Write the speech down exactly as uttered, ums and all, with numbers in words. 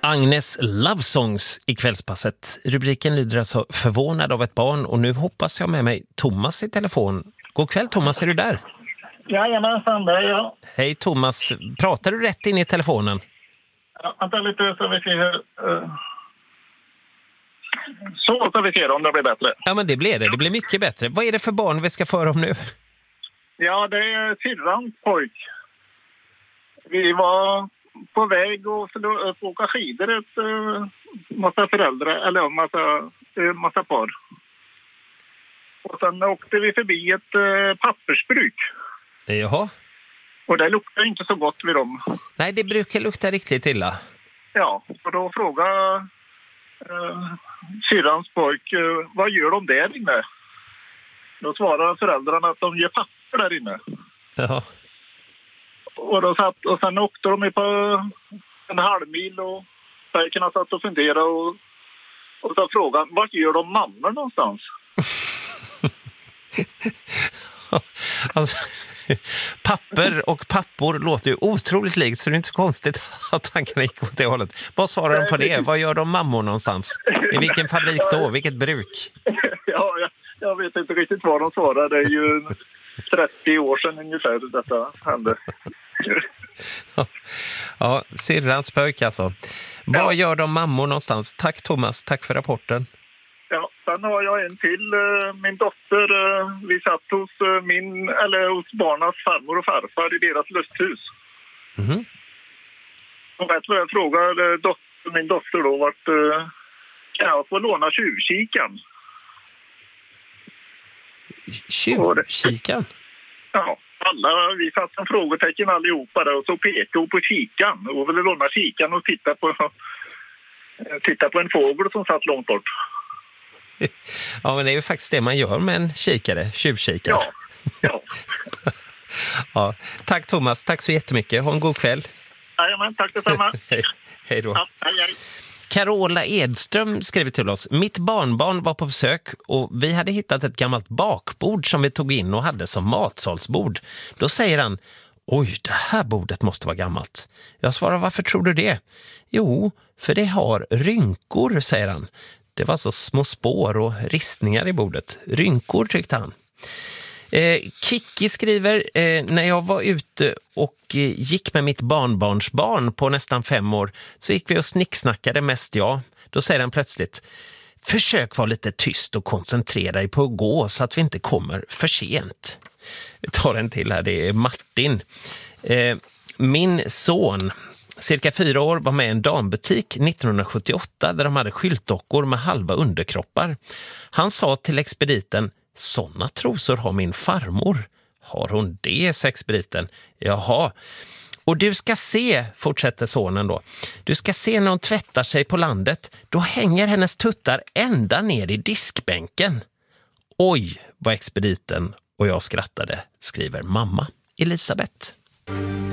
Agnes Love Songs i kvällspasset. Rubriken lyder alltså förvånad av ett barn och nu hoppas jag med mig Thomas i telefon. God kväll Thomas, är du där? Jajamensan, det är jag. Hej Thomas, pratar du rätt in i telefonen? Ja, vänta lite så vi ser uh... Så ska vi se om det blir bättre. Ja men det blir det, det blir mycket bättre. Vad är det för barn vi ska föra om nu? Ja, det är syrrans pojk. Vi var på väg och skulle åka skidor ett uh, massa föräldrar, eller en massa, uh, massa par. Och sen åkte vi förbi ett uh, pappersbruk. Jaha. Och det luktar inte så gott vid dem. Nej, det brukar lukta riktigt illa. Ja, och då frågade uh, syrrans pojk, uh, vad gör de där inne? Då svarade föräldrarna att de gör papper där inne. Jaha. Och, då satt, och sen åkte de på en halv mil och pojkarna satt och funderade och, och så frågade, vart gör de mammor någonstans? Alltså, papper och pappor låter ju otroligt likt, så det är inte så konstigt att tankarna gick åt det hållet. Vad svarar de på det? Vad gör de mammor någonstans? I vilken fabrik då? Vilket bruk? Ja, jag, jag vet inte riktigt vad de svarar. Det är ju trettio år sedan ungefär detta hände. Ja, syrrans pojk alltså. Vad ja. gör de mammor någonstans? Tack Thomas, tack för rapporten. Ja, sen har jag en till. Min dotter, vi satt hos min, eller hos barnas farmor och farfar i deras lusthus. Mhm. Och vet vad jag frågade dotter, min dotter då, vart kan jag få låna tjuvkikan? Tjuvkikan? Ja, alla, vi satt som frågetecken allihopa där och så pekade på kikan och ville låna kikan och titta på, titta på en fågel som satt långt bort. Ja, men det är ju faktiskt det man gör med en kikare, tjuvkikare. Ja, ja. Ja. Tack Thomas, tack så jättemycket. Ha en god kväll. Jajamän, tack detsamma. Hej, hej då. Ja, hej, hej. Carola Edström skriver till oss. Mitt barnbarn var på besök och vi hade hittat ett gammalt bakbord som vi tog in och hade som matsalsbord. Då säger han, oj, det här bordet måste vara gammalt. Jag svarar, varför tror du det? Jo, för det har rynkor, säger han. Det var så små spår och ristningar i bordet. Rynkor, tyckte han. Eh, Kiki skriver, eh, när jag var ute och eh, gick med mitt barnbarnsbarn på nästan fem år så gick vi och snicksnackade mest jag. Då säger han plötsligt, försök vara lite tyst och koncentrera dig på att gå så att vi inte kommer för sent. Vi tar en till här, det är Martin. Eh, min son, cirka fyra år, var med i en dambutik nittonhundrasjuttioåtta där de hade skyltdockor med halva underkroppar. Han sa till expediten, såna trosor har min farmor. Har hon det, sa expediten? Jaha. Och du ska se, fortsätter sonen då, du ska se när hon tvättar sig på landet, då hänger hennes tuttar ända ner i diskbänken. Oj, vad expediten och jag skrattade, skriver mamma Elisabeth.